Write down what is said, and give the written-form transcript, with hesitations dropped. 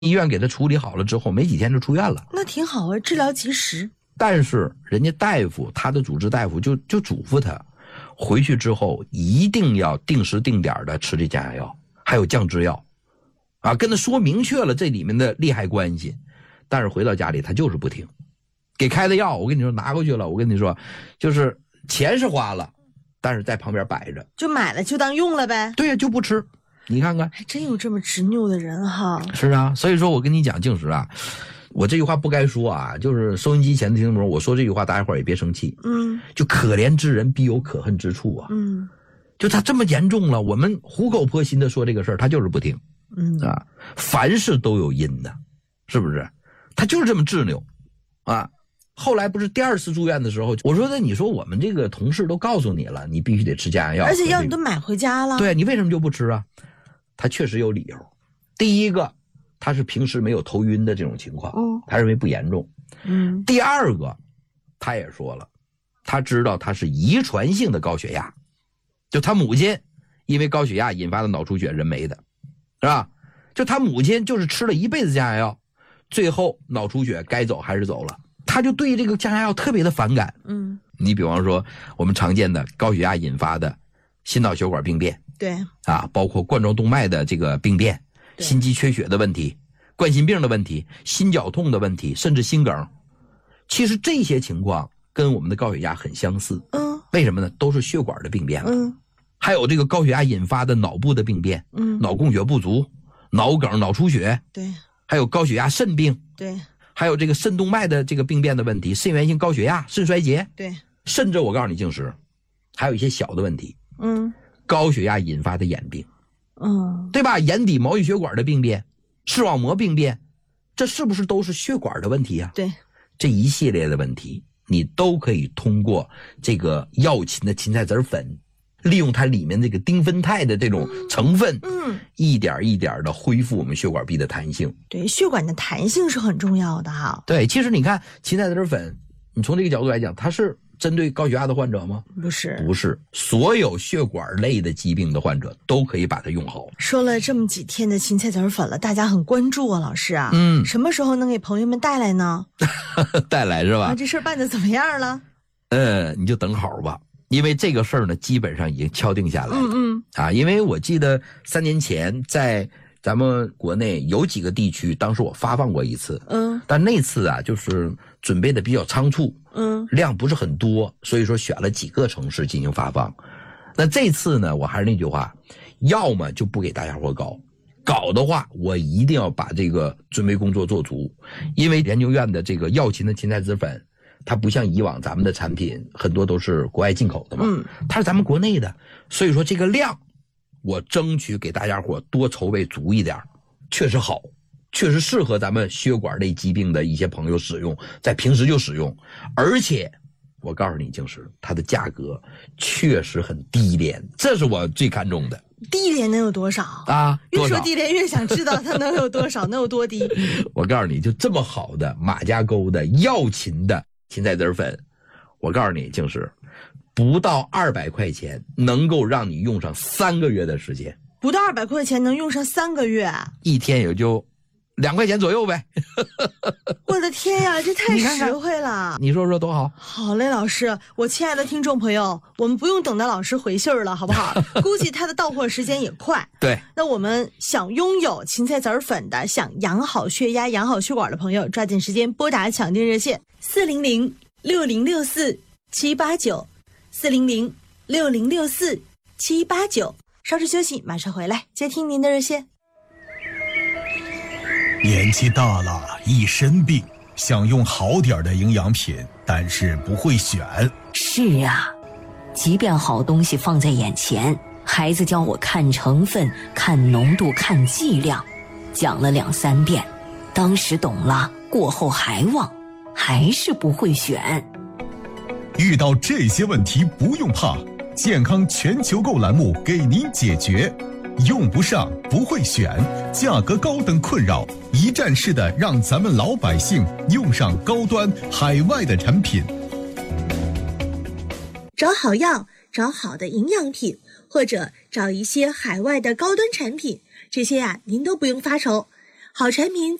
医院给他处理好了之后，没几天就出院了。 那挺好啊，治疗及时。 但是人家大夫，他的主治大夫就嘱咐他，回去之后一定要定时定点的吃这降压药，还有降脂药，啊，跟他说明确了这里面的利害关系。但是回到家里他就是不听，给开的药我跟你说拿过去了，我跟你说就是钱是花了，但是在旁边摆着， 就买了就当用了呗。 对呀，就不吃。你看看， 还真有这么执拗的人哈。 是啊，所以说我跟你讲，静时啊，我这句话不该说啊，就是收音机前的听众朋友，我说这句话大家伙也别生气。就可怜之人必有可恨之处啊。就他这么严重了，我们苦口婆心的说这个事儿，他就是不听。啊，凡事都有因的，是不是？他就是这么执拗啊。后来不是第二次住院的时候，我说那你说我们这个同事都告诉你了，你必须得吃降压药， 而且药你都买回家了， 对，你为什么就不吃啊？他确实有理由。第一个，他是平时没有头晕的这种情况，他认为不严重。第二个，他也说了，他知道他是遗传性的高血压，就他母亲因为高血压引发的脑出血人没的，是吧？就他母亲就是吃了一辈子降压药，最后脑出血该走还是走了，他就对这个降压药特别的反感。你比方说我们常见的高血压引发的心脑血管病变， 对啊，包括冠状动脉的这个病变，心肌缺血的问题，冠心病的问题，心绞痛的问题，甚至心梗，其实这些情况跟我们的高血压很相似。为什么呢？都是血管的病变了。还有这个高血压引发的脑部的病变，脑供血不足，脑梗、脑出血， 对， 还有高血压肾病， 对， 还有这个肾动脉的这个病变的问题，肾源性高血压、肾衰竭， 对， 甚至我告诉你，静时还有一些小的问题，高血压引发的眼病，对吧？眼底毛细血管的病变，视网膜病变，这是不是都是血管的问题啊？ 对， 这一系列的问题，你都可以通过这个药芹的芹菜籽粉，利用它里面这个丁酚肽的这种成分，一点一点的恢复我们血管壁的弹性。 对，血管的弹性是很重要的哈。 对，其实你看芹菜籽粉，你从这个角度来讲，它是针对高血压的患者吗？ 不是， 不是，所有血管类的疾病的患者都可以把它用好。 说了这么几天的芹菜籽粉了，大家很关注啊，老师啊，什么时候能给朋友们带来呢？ 带来是吧？ 这事儿办得怎么样了？ 你就等好吧。因为这个事儿呢，基本上已经敲定下来了。因为我记得3年前在咱们国内有几个地区，当时我发放过一次，但那次啊，就是准备的比较仓促，量不是很多，所以说选了几个城市进行发放。那这次呢，我还是那句话，要么就不给大家伙搞的话，我一定要把这个准备工作做足，因为研究院的这个药芹的芹菜籽粉，它不像以往咱们的产品很多都是国外进口的嘛，它是咱们国内的，所以说这个量我争取给大家伙多筹备足一点，确实好，确实适合咱们血管类疾病的一些朋友使用，在平时就使用，而且我告诉你，静时它的价格确实很低廉，这是我最看重的。 低廉能有多少啊？ 越说低廉越想知道它能有多少，能有多低。 我告诉你，就这么好的马家沟的药芹的芹菜籽粉，我告诉你，静时不到200块钱能够让你用上3个月的时间。 不到200块钱能用上3个月， 一天也就2块钱左右呗。 我的天呀，这太实惠了！ 你说说多好。 好嘞，老师，我亲爱的听众朋友，我们不用等到老师回信了，好不好？估计他的到货时间也快。 对， 那我们想拥有芹菜籽粉的，想养好血压、养好血管的朋友，抓紧时间拨打抢订热线400-6064-789，400-6064-789。稍事休息，马上回来接听您的热线。 年纪大了，一身病，想用好点的营养品，但是不会选。 是啊，即便好东西放在眼前，孩子教我看成分、看浓度、看剂量，讲了2、3遍，当时懂了，过后还忘，还是不会选。 遇到这些问题不用怕，健康全球购栏目给您解决。用不上，不会选，价格高等困扰，一站式的让咱们老百姓用上高端海外的产品。 找好药，找好的营养品，或者找一些海外的高端产品，这些您都不用发愁。 好产品